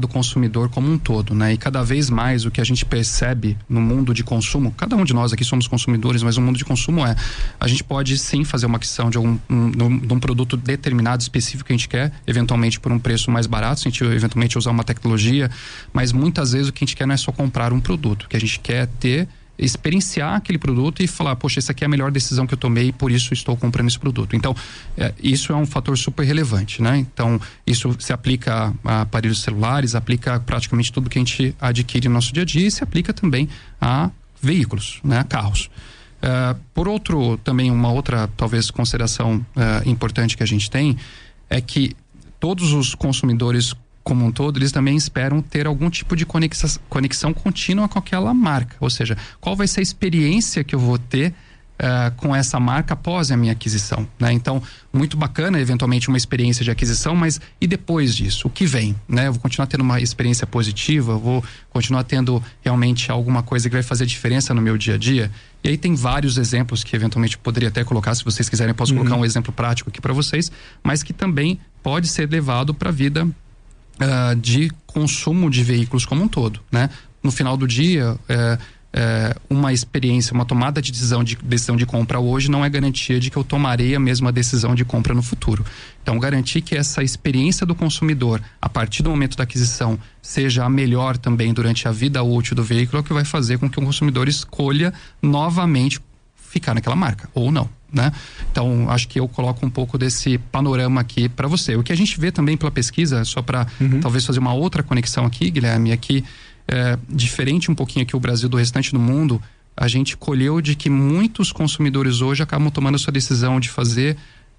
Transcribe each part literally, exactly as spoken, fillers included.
do consumidor como um todo, né? E cada vez mais o que a gente percebe no mundo de consumo, cada um de nós aqui somos consumidores, mas o mundo de consumo é, a gente pode sim fazer uma aquisição de, algum, um, de um produto determinado, específico que a gente quer, eventualmente por um preço mais barato, se a gente eventualmente usar uma tecnologia, mas muitas vezes o que a gente quer não é só comprar um produto, o que a gente quer ter experienciar aquele produto e falar, poxa, essa aqui é a melhor decisão que eu tomei, por isso estou comprando esse produto. Então, é, isso é um fator super relevante, né? Então, isso se aplica a aparelhos celulares, aplica a praticamente tudo que a gente adquire no nosso dia a dia e se aplica também a veículos, né? A carros. Uh, por outro, também uma outra, talvez, consideração uh, importante que a gente tem é que todos os consumidores como um todo, eles também esperam ter algum tipo de conexão, conexão contínua com aquela marca. Ou seja, qual vai ser a experiência que eu vou ter uh, com essa marca após a minha aquisição, né? Então, muito bacana, eventualmente, uma experiência de aquisição, mas e depois disso? O que vem, né? Eu vou continuar tendo uma experiência positiva, vou continuar tendo realmente alguma coisa que vai fazer diferença no meu dia a dia? E aí tem vários exemplos que eventualmente poderia até colocar, se vocês quiserem, posso uhum. colocar um exemplo prático aqui para vocês, mas que também pode ser levado para a vida Uh, de consumo de veículos como um todo, né? No final do dia, é, é, uma experiência, uma tomada de decisão, de decisão de compra hoje não é garantia de que eu tomarei a mesma decisão de compra no futuro. Então, garantir que essa experiência do consumidor, a partir do momento da aquisição, seja a melhor também durante a vida útil do veículo, é o que vai fazer com que o consumidor escolha novamente ficar naquela marca, ou não, né? Então, acho que eu coloco um pouco desse panorama aqui para você. O que a gente vê também pela pesquisa, só para uhum. talvez fazer uma outra conexão aqui, Guilherme, é que é, diferente um pouquinho aqui o Brasil do restante do mundo, a gente colheu de que muitos consumidores hoje acabam tomando a sua decisão de fazer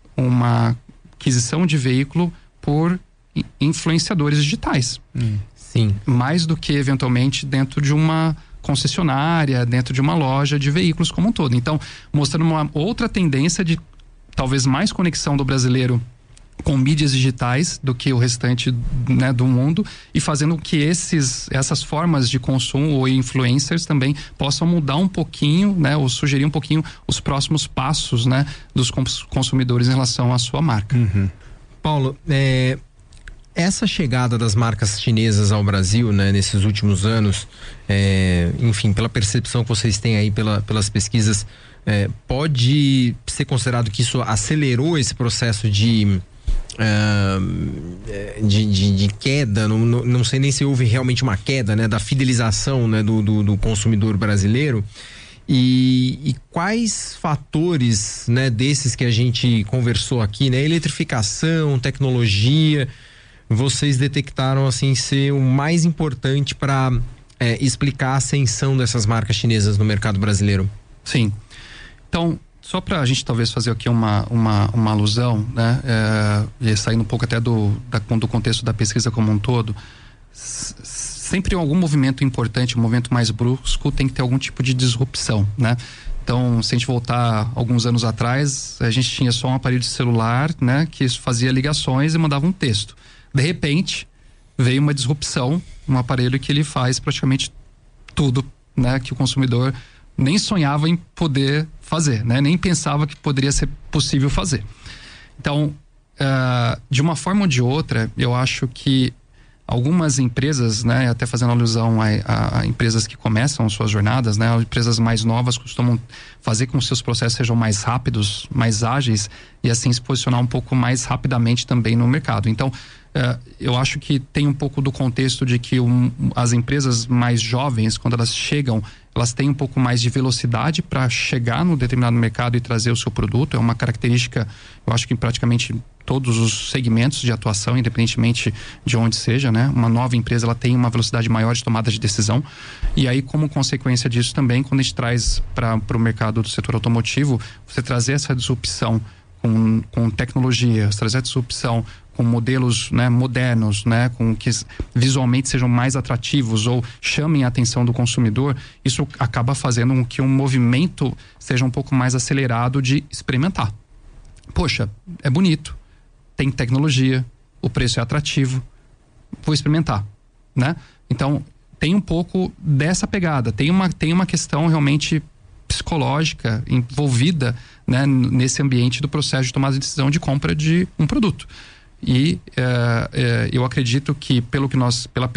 uma aquisição de veículo por influenciadores digitais. Hum, sim. Mais do que eventualmente dentro de uma concessionária, dentro de uma loja de veículos como um todo. Então, mostrando uma outra tendência de talvez mais conexão do brasileiro com mídias digitais do que o restante, né, do mundo, e fazendo com que esses, essas formas de consumo ou influencers também possam mudar um pouquinho, né, ou sugerir um pouquinho os próximos passos, né, dos cons- consumidores em relação à sua marca. Uhum. Paulo, é... essa chegada das marcas chinesas ao Brasil, né, nesses últimos anos, é, enfim, pela percepção que vocês têm aí pela, pelas pesquisas, é, pode ser considerado que isso acelerou esse processo de, uh, de, de, de queda, não, não, não sei nem se houve realmente uma queda, né, da fidelização, né, do, do, do consumidor brasileiro. E, e quais fatores, né, desses que a gente conversou aqui, né, eletrificação, tecnologia, vocês detectaram assim ser o mais importante para é, explicar a ascensão dessas marcas chinesas no mercado brasileiro? Sim. Então, só para a gente talvez fazer aqui uma, uma, uma alusão, né? É, e saindo um pouco até do, da, do contexto da pesquisa como um todo, s- sempre algum movimento importante, um movimento mais brusco, tem que ter algum tipo de disrupção, né? Então, se a gente voltar alguns anos atrás, a gente tinha só um aparelho de celular, né? Que fazia ligações e mandava um texto. De repente, veio uma disrupção, um aparelho que ele faz praticamente tudo, né? Que o consumidor nem sonhava em poder fazer, né? Nem pensava que poderia ser possível fazer. Então, uh, de uma forma ou de outra, eu acho que algumas empresas, né? Até fazendo alusão a, a, a empresas que começam suas jornadas, né? Empresas mais novas costumam fazer com que seus processos sejam mais rápidos, mais ágeis e assim se posicionar um pouco mais rapidamente também no mercado. Então, Uh, eu acho que tem um pouco do contexto de que um, as empresas mais jovens, quando elas chegam, elas têm um pouco mais de velocidade para chegar no determinado mercado e trazer o seu produto. É uma característica, eu acho que em praticamente todos os segmentos de atuação, independentemente de onde seja, né? Uma nova empresa, ela tem uma velocidade maior de tomada de decisão. E aí, como consequência disso também, quando a gente traz para o mercado do setor automotivo, você trazer essa disrupção com, com tecnologia, trazer essa disrupção com modelos, né, modernos, né, com que visualmente sejam mais atrativos ou chamem a atenção do consumidor, isso acaba fazendo com que um movimento seja um pouco mais acelerado de experimentar. Poxa, é bonito, tem tecnologia, o preço é atrativo, vou experimentar, né? Então, tem um pouco dessa pegada, tem uma, tem uma questão realmente psicológica envolvida, né, nesse ambiente do processo de tomada de decisão de compra de um produto. E uh, uh, eu acredito que pelo que nós, pela